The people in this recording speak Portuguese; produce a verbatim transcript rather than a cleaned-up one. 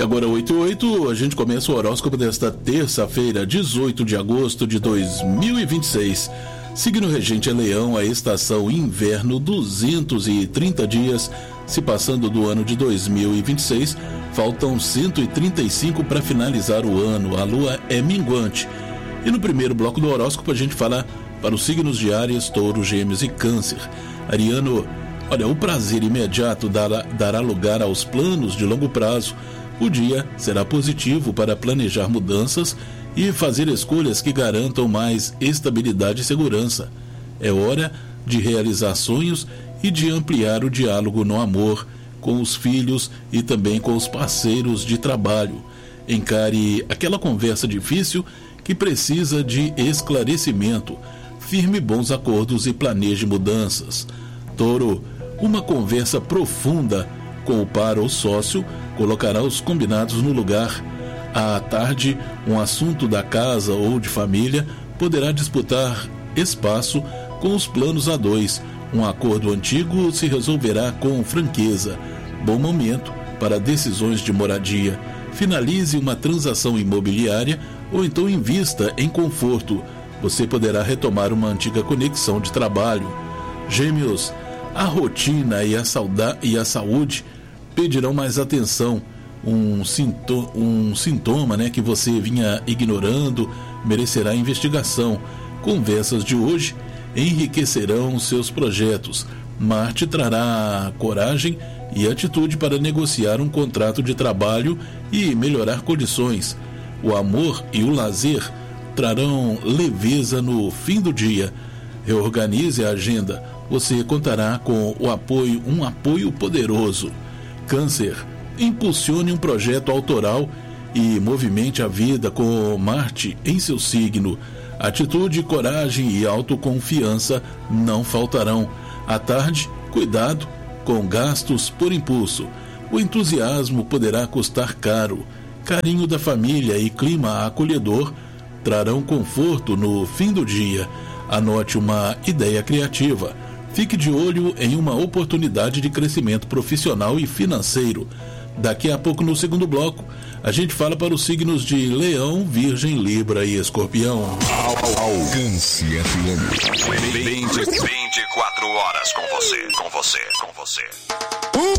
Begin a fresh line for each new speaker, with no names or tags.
agora oito e oito, a gente começa o horóscopo desta terça-feira, dezoito de agosto de dois mil e vinte e seis. Signo regente é Leão, a estação inverno, duzentos e trinta dias, se passando do ano de dois mil e vinte e seis, faltam cento e trinta e cinco para finalizar o ano, a lua é minguante. E no primeiro bloco do horóscopo a gente fala para os signos de Áries, Touro, Gêmeos e Câncer. Ariano, olha, o prazer imediato dará, dará lugar aos planos de longo prazo. O dia será positivo para planejar mudanças e fazer escolhas que garantam mais estabilidade e segurança. É hora de realizar sonhos e de ampliar o diálogo no amor, com os filhos e também com os parceiros de trabalho. Encare aquela conversa difícil que precisa de esclarecimento. Firme bons acordos e planeje mudanças. Touro, uma conversa profunda com o par ou sócio colocará os combinados no lugar. À tarde, um assunto da casa ou de família poderá disputar espaço com os planos a dois. Um acordo antigo se resolverá com franqueza. Bom momento para decisões de moradia. Finalize uma transação imobiliária ou então invista em conforto. Você poderá retomar uma antiga conexão de trabalho. Gêmeos, a rotina e a, sauda- e a saúde pedirão mais atenção. Um, sinto- um sintoma né, que você vinha ignorando merecerá investigação. Conversas de hoje enriquecerão seus projetos. Marte trará coragem e atitude para negociar um contrato de trabalho e melhorar condições. O amor e o lazer trarão leveza no fim do dia. Reorganize a agenda. Você contará com o apoio, um apoio poderoso. Câncer, impulsione um projeto autoral e movimente a vida com Marte em seu signo. Atitude, coragem e autoconfiança não faltarão. À tarde, cuidado com gastos por impulso. O entusiasmo poderá custar caro. Carinho da família e clima acolhedor trarão conforto no fim do dia. Anote uma ideia criativa. Fique de olho em uma oportunidade de crescimento profissional e financeiro. Daqui a pouco, no segundo bloco, a gente fala para os signos de Leão, Virgem, Libra e Escorpião.
Alcance F M. vinte, vinte e quatro horas com você, com você, com você.